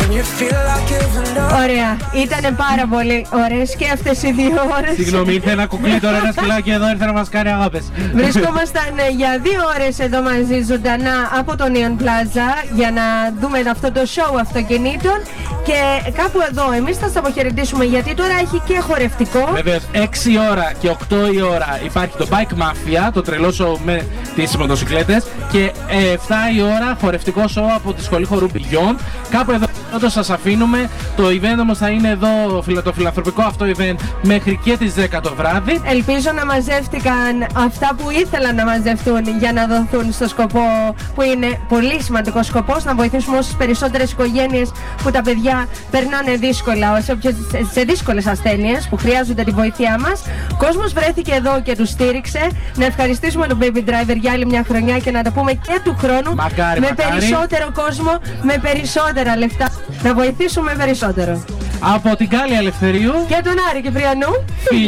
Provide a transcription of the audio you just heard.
Ωραία, ήταν πάρα πολύ ωραίες και αυτές οι 2 ώρες. Συγγνώμη, ήρθε ένα κουκλί τώρα, ένα σκυλάκι εδώ, ήρθε να μας κάνει αγάπες. Βρισκόμασταν για 2 ώρες εδώ μαζί ζωντανά από το Neon Plaza για να δούμε αυτό το show αυτοκινήτων. Και κάπου εδώ εμείς θα σας αποχαιρετήσουμε γιατί τώρα έχει και χορευτικό. Βεβαίως, 6 ώρα και 8 η ώρα υπάρχει το Bike Mafia, το τρελό show με τις μοτοσυκλέτες. Και 7 η ώρα χορευτικό show από τη Σχολή Χορού Beyond. Κάπου εδώ όταν σας αφήνουμε. Το event όμως θα είναι εδώ, το φιλανθρωπικό αυτό event, μέχρι και τις 10 το βράδυ. Ελπίζω να μαζεύτηκαν αυτά που ήθελαν να μαζευτούν για να δοθούν στο σκοπό που είναι πολύ σημαντικός σκοπός, να βοηθήσουμε όσες περισσότερες οικογένειες που τα παιδιά περνάνε δύσκολα, σε δύσκολες ασθένειες που χρειάζονται τη βοήθειά μας. Ο κόσμος βρέθηκε εδώ και τους στήριξε. Να ευχαριστήσουμε τον Baby Driver για άλλη μια χρονιά και να τα πούμε και του χρόνου. Μακάρι, με περισσότερο κόσμο, με περισσότερα λεφτά. Να βοηθήσουμε περισσότερο. Από την Κάλλη Ελευθερίου και τον Άρη Κυπριανού.